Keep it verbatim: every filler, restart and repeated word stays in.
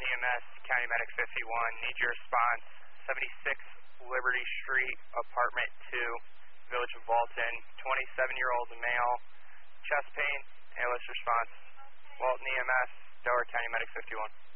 M S, County Medic fifty-one. Need your response. seventy-six Liberty Street, Apartment two, Village of Walton. twenty-seven-year-old male, chest pain, A L S response. Walton E M S, Delaware County Medic fifty-one.